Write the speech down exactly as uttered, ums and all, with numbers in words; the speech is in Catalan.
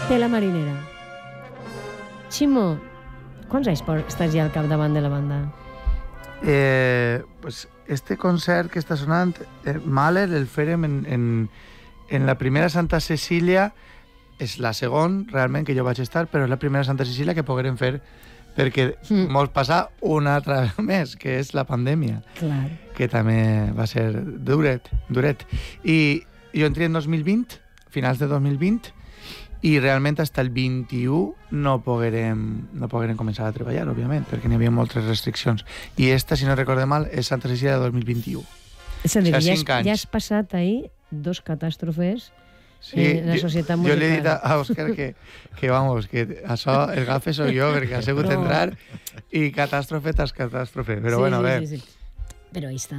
Tela marinera. Ximo, quants anys por- estàs ja al capdavant de la banda? Eh, pues este concert que està sonant, eh, Mahler, el fèrem en, en, en la primera Santa Cecília, és la segon, realment, que jo vaig estar, però és la primera Santa Cecília que poguérem fer perquè Mm. mos passa una altra més, que és la pandèmia, Clar. que també va ser duret, duret. I jo entré en dos mil vint, finals de dos mil vint, i realment fins el vint-i-u no poguérem, no poguérem començar a treballar, òbviament, perquè n'hi havia moltes restriccions. I esta, si no recorde mal, és Santa Cecília de dos mil vint-i-u. És a dir, O sigui, ja, has, cinc anys. ja has passat ahir dos catàstrofes Sí, en la jo- societat jo musical. li he dit a a Òscar que, que, vamos, que això, el gafe soy jo, perquè ha sigut No. entrar i catàstrofe tras catàstrofe. Però sí, bueno, sí, bé, sí, sí. Però ahí està.